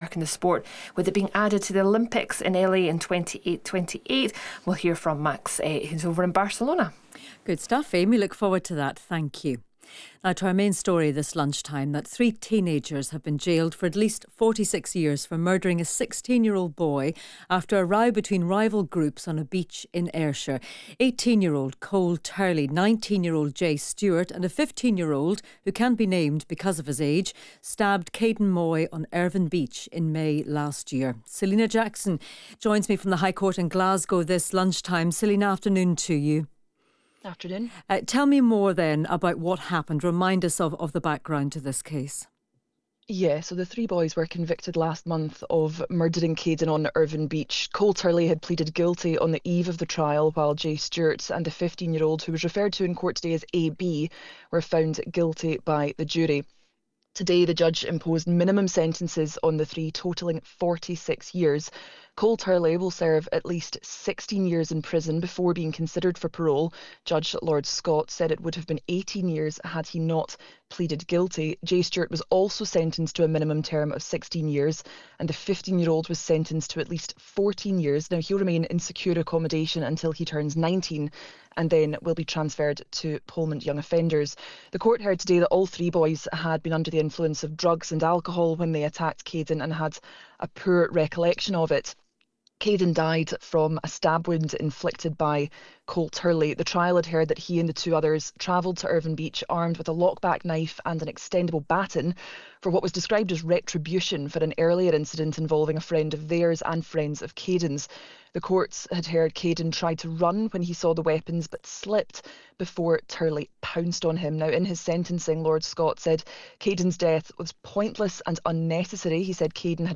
work in the sport, with it being added to the Olympics in LA in 28. We'll hear from Max, who's over in Barcelona. Good stuff, Amy. Look forward to that. Thank you. Now to our main story this lunchtime, that 3 teenagers have been jailed for at least 46 years for murdering a 16-year-old boy after a row between rival groups on a beach in Ayrshire. 18-year-old Cole Turley, 19-year-old Jay Stewart and a 15-year-old, who can't be named because of his age, stabbed Caden Moy on Irvine Beach in May last year. Selena Jackson joins me from the High Court in Glasgow this lunchtime. Selena, afternoon to you. Afternoon. Tell me more then about what happened. Remind us of the background to this case. Yeah, so the 3 boys were convicted last month of murdering Caden on Irvine Beach. Cole Turley had pleaded guilty on the eve of the trial, while Jay Stewart and the 15-year-old, who was referred to in court today as AB, were found guilty by the jury. Today, the judge imposed minimum sentences on the 3, totalling 46 years. Cole Turley will serve at least 16 years in prison before being considered for parole. Judge Lord Scott said it would have been 18 years had he not pleaded guilty. Jay Stewart was also sentenced to a minimum term of 16 years, and the 15-year-old was sentenced to at least 14 years. Now, he'll remain in secure accommodation until he turns 19 and then will be transferred to Polmont Young Offenders. The court heard today that all 3 boys had been under the influence of drugs and alcohol when they attacked Caden and had a poor recollection of it. Caden died from a stab wound inflicted by Cole Turley. The trial had heard that he and the 2 others travelled to Irvine Beach armed with a lockback knife and an extendable baton for what was described as retribution for an earlier incident involving a friend of theirs and friends of Caden's. The courts had heard Caden tried to run when he saw the weapons but slipped before Turley pounced on him. Now, in his sentencing, Lord Scott said Caden's death was pointless and unnecessary. He said Caden had